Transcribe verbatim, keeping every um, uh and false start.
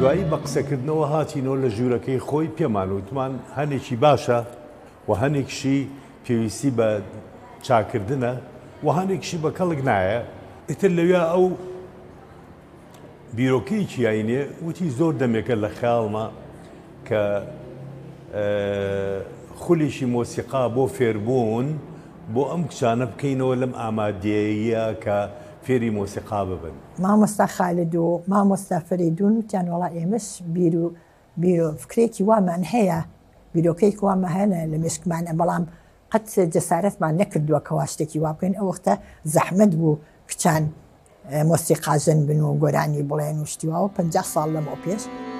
دوایی بە قسەکردنەوە هاتینەوە لە ژوورەکەی خۆی پێمان وتمان هەنێکی باشە و هەنێکشی پێویستی بە چاکردنە و هەنێکشی بە کەڵک نایە. ئیتر لەوێ ئەو بیرۆکەیەکی یاینێ وتی زۆر دەمێکە لە خەیاڵمە کە خولیشی مۆسیقا بۆ فێربوون بۆ ئەم کچانە بکەینەوە لەم ئامادەیە کە فێری مۆسیقا ببن. مامۆستا خالد و مامۆستا فەریدون وتیان وەڵا ئێمەش بیر و بیر و فکرێکی وامان هەیە، بیرۆکەیەکی وامان هەیە لە مێشکمانە، بەڵام قەت جەسارەتمان نەکردووە کەوا شتێکی وا بکەین. ئەو وەختە زەحمەت بوو کچان مۆسیقاژن بن و گۆرانی بڵێن و شتیواوە پەنجا ساڵ لەمەوە پێش.